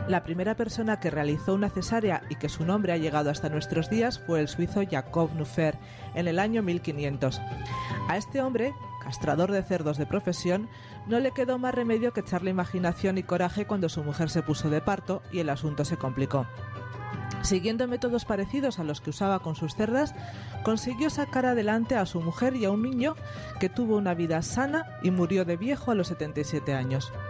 La primera persona que realizó una cesárea y que su nombre ha llegado hasta nuestros días fue el suizo Jacob Neuffer en el año 1500. A este hombre, castrador de cerdos de profesión, no le quedó más remedio que echarle imaginación y coraje cuando su mujer se puso de parto y el asunto se complicó. Siguiendo métodos parecidos a los que usaba con sus cerdas, consiguió sacar adelante a su mujer y a un niño que tuvo una vida sana y murió de viejo a los 77 años.